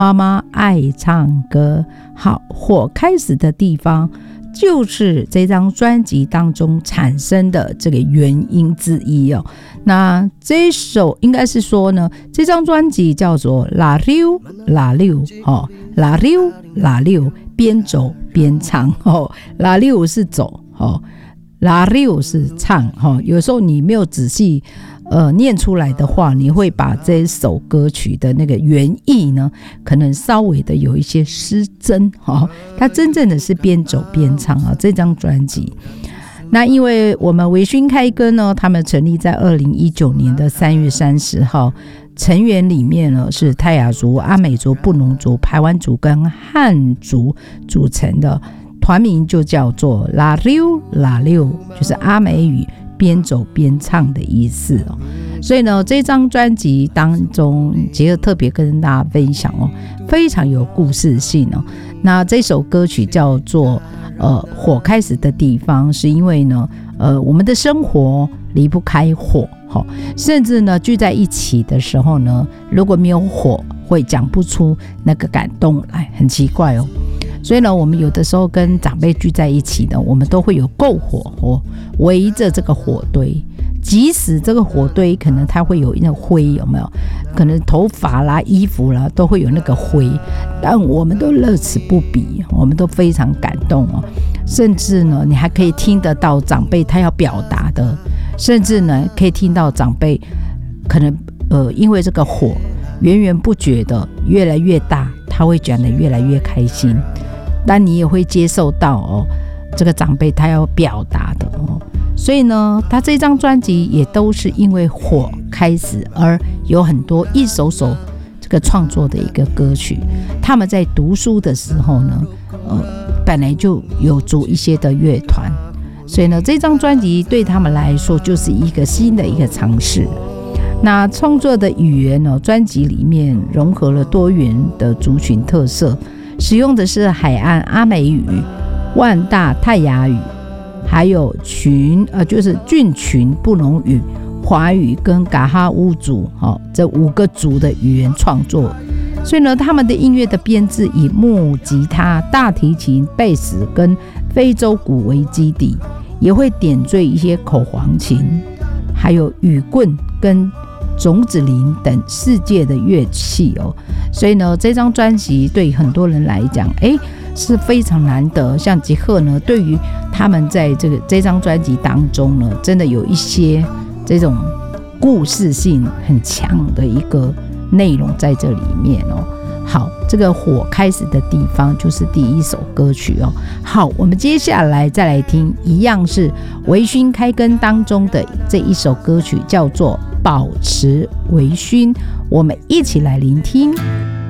妈妈爱唱歌。好，火开始的地方就是这张专辑当中产生的这个原因之一哦。那这一首应该是说呢，这张专辑叫做拉溜拉溜哦，拉溜拉溜，边走边唱哦，拉溜是走哦，拉溜是唱哦。有时候你没有仔细念出来的话，你会把这首歌曲的那个原意呢，可能稍微的有一些失真哦。它真正的是边走边唱啊，这张专辑。那因为我们微醺开歌呢，他们成立在2019年的3月30号，成员里面呢是泰雅族、阿美族、布农族、排湾族跟汉族组成的，团名就叫做拉溜拉溜，就是阿美语边走边唱的意思哦。所以呢，这张专辑当中，杰特别跟大家分享哦，非常有故事性哦。那这首歌曲叫做火开始的地方，是因为呢，我们的生活离不开火，甚至呢聚在一起的时候呢，如果没有火，会讲不出那个感动来，很奇怪哦。所以呢，我们有的时候跟长辈聚在一起呢，我们都会有篝火围着这个火堆，即使这个火堆可能它会有那个灰，有没有？可能头发啦、衣服啦都会有那个灰，但我们都乐此不疲，我们都非常感动哦。甚至呢，你还可以听得到长辈他要表达的，甚至呢，可以听到长辈可能因为这个火源源不绝的越来越大，他会讲得越来越开心。但你也会接受到这个长辈他要表达的所以呢，他这张专辑也都是因为火开始而有很多一首首这个创作的一个歌曲。他们在读书的时候呢，本来就有组一些的乐团，所以呢，这张专辑对他们来说就是一个新的一个尝试。那创作的语言呢，专辑里面融合了多元的族群特色。使用的是海岸阿美语、万大泰雅语，还有就是郡群布农语、华语跟嘎哈乌族这5个族的语言创作。所以呢，他们的音乐的编制以木吉他、大提琴、贝斯跟非洲鼓为基底，也会点缀一些口簧琴，还有雨棍跟种子铃等世界的乐器所以呢，这张专辑对很多人来讲是非常难得。像吉赫呢，对于他们在这张专辑当中呢，真的有一些这种故事性很强的一个内容在这里面好，这个火开始的地方就是第一首歌曲好，我们接下来再来听一样是微醺开根当中的这一首歌曲，叫做保持微醺，我们一起来聆听。